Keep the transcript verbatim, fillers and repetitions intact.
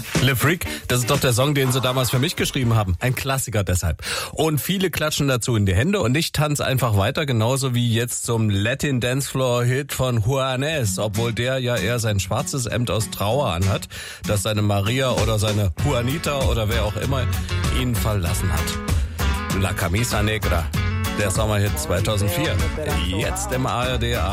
Le Freak, das ist doch der Song, den sie damals für mich geschrieben haben. Ein Klassiker deshalb. Und viele klatschen dazu in die Hände und ich tanze einfach weiter, genauso wie jetzt zum Latin Dancefloor Hit von Juanes, obwohl der ja eher sein schwarzes Hemd aus Trauer anhat, das seine Maria oder seine Juanita oder wer auch immer ihn verlassen hat. La Camisa Negra, der Sommerhit zweitausendvier. Jetzt im A R D